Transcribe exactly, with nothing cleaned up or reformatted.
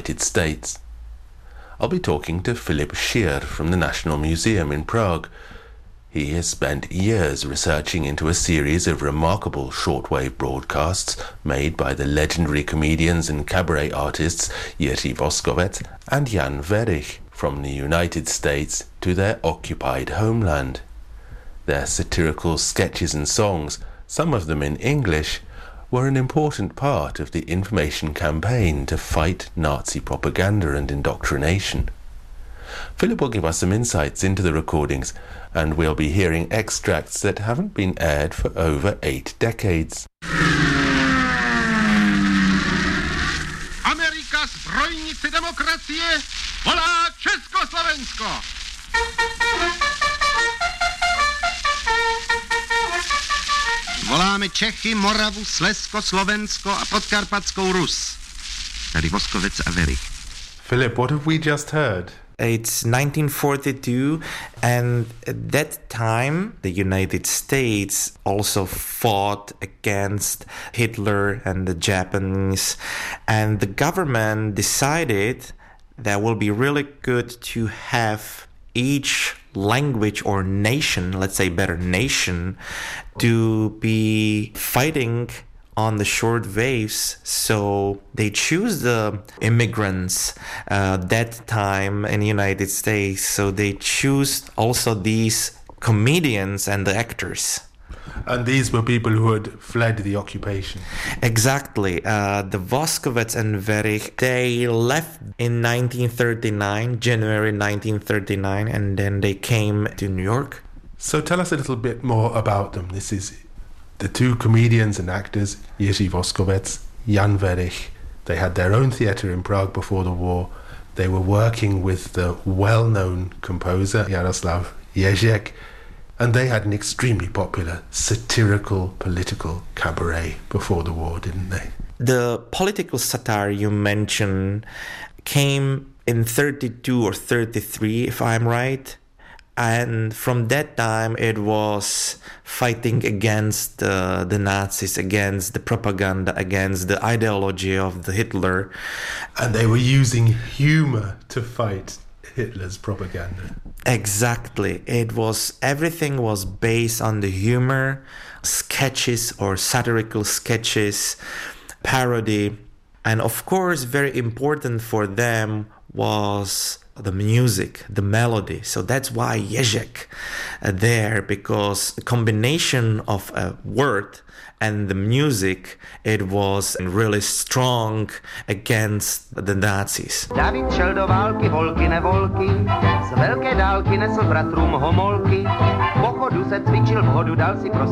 United States. I'll be talking to Philip Schier from the National Museum in Prague. He has spent years researching into a series of remarkable shortwave broadcasts made by the legendary comedians and cabaret artists Jiří Voskovec and Jan Werich from the United States to their occupied homeland. Their satirical sketches and songs, some of them in English, were an important part of the information campaign to fight Nazi propaganda and indoctrination. Philip will give us some insights into the recordings, and we'll be hearing extracts that haven't been aired for over eight decades. Amerika zbrojnici demokracie volá Československo! Voláme Čechy, Moravu, Slezsko, Slovensko a Podkarpatskou Rus. Tady Voskovec a Werich. Philip, what have we just heard? It's nineteen forty-two, and at that time the United States also fought against Hitler and the Japanese, and the government decided that it will be really good to have each language or nation, let's say better nation, to be fighting on the short waves. So they choose the immigrants uh, that time in the United States. So they choose also these comedians and the actors. And these were people who had fled the occupation. Exactly. Uh, the Voskovec and Werich, they left in nineteen thirty-nine, January nineteen thirty-nine, and then they came to New York. So tell us a little bit more about them. This is the two comedians and actors, Jiří Voskovec, Jan Werich. They had their own theatre in Prague before the war. They were working with the well-known composer Jaroslav Ježek, and they had an extremely popular satirical political cabaret before the war, didn't they? The political satire you mentioned came in thirty-two or thirty-three, if I'm right. And from that time, it was fighting against uh, the Nazis, against the propaganda, against the ideology of the Hitler. And they were using humor to fight Hitler's propaganda. Exactly. It was, everything was based on the humor, sketches or satirical sketches, parody. And of course, very important for them was the music, the melody. So that's why Ježek uh, there, because the combination of a word and the music, it was really strong against the Nazis. David šel do války, volky nevolky, z velké dálky nesl bratrům homolky, po chodu se cvičil, v hodu dal si pro